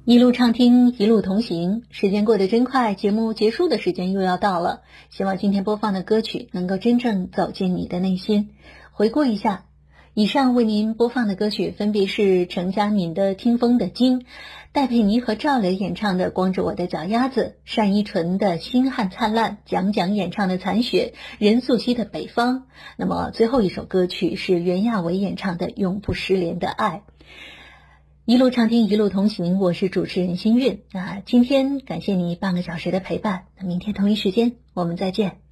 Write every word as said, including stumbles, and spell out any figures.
一路畅听，一路同行，时间过得真快，节目结束的时间又要到了。希望今天播放的歌曲能够真正走进你的内心。回顾一下，以上为您播放的歌曲分别是程佳敏的《听风的经》，戴佩妮和赵雷演唱的《光着我的脚丫子》，单依纯的《星汉灿烂》，蒋蒋演唱的《残雪》，任素汐的《北方》。那么最后一首歌曲是袁娅维演唱的《永不失联的爱》。一路畅听，一路同行，我是主持人心韵。那今天感谢你半个小时的陪伴，那明天同一时间我们再见。